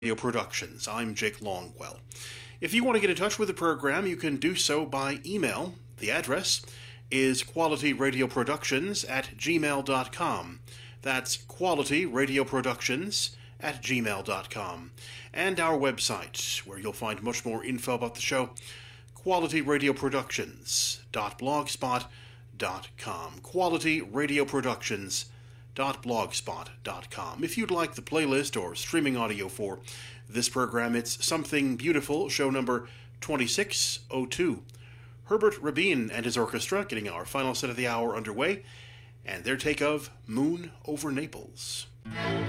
Productions. I'm Jake Longwell. If you want to get in touch with the program, you can do so by email. The address is qualityradioproductions@gmail.com. That's qualityradioproductions@gmail.com. And our website, where you'll find much more info about the show, qualityradioproductions.blogspot.com. qualityradioproductions.blogspot.com. If you'd like the playlist or streaming audio for this program, it's Something Beautiful, show number 2602. Herbert Rabin and his orchestra getting our final set of the hour underway, and their take of Moon Over Naples.